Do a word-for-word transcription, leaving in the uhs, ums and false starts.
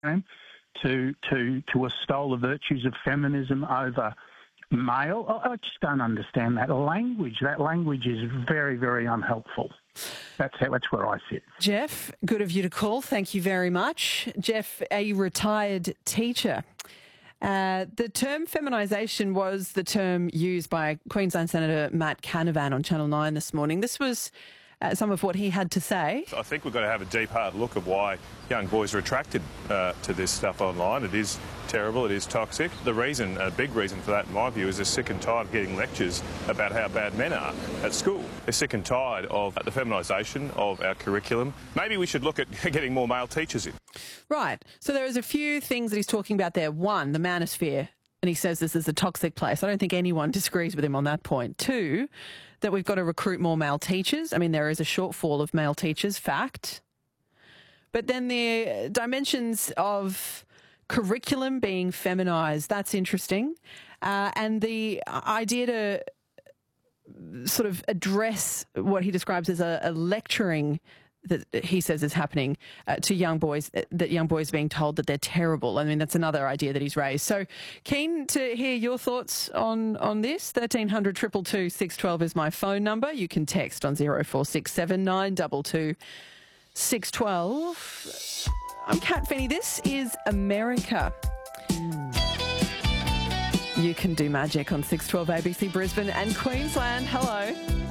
to to to extol the virtues of feminism over male. I just don't understand that language. That language is very, very unhelpful. That's how, that's where I sit. Jeff, good of you to call. Thank you very much. Jeff, a retired teacher. Uh, the term feminisation was the term used by Queensland Senator Matt Canavan on Channel nine this morning. This was uh, some of what he had to say. I think we've got to have a deep, hard look at why young boys are attracted uh, to this stuff online. It is terrible, it is toxic. The reason, a big reason for that in my view, is they're sick and tired of getting lectures about how bad men are at school. They're sick and tired of the feminisation of our curriculum. Maybe we should look at getting more male teachers in. Right. So there is a few things that he's talking about there. One, the manosphere. And he says this is a toxic place. I don't think anyone disagrees with him on that point. Two, that we've got to recruit more male teachers. I mean, there is a shortfall of male teachers, fact. But then the dimensions of curriculum being feminised, that's interesting. Uh, and the idea to sort of address what he describes as a, a lecturing that he says is happening uh, to young boys, that young boys are being told that they're terrible. I mean, that's another idea that he's raised. So keen to hear your thoughts on, on this. thirteen hundred, two two two, six one two is my phone number. You can text on zero four six seven, nine two two, six one two. I'm Kat Finney. This is America. You can do magic on six twelve A B C Brisbane and Queensland. Hello.